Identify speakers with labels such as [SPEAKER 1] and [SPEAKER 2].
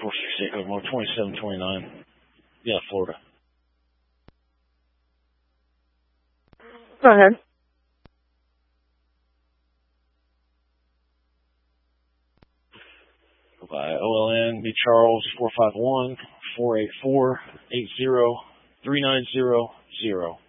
[SPEAKER 1] 468, more 2729. Yeah, Florida.
[SPEAKER 2] Go ahead.
[SPEAKER 1] By OLN, B. Charles, 451-484-80390.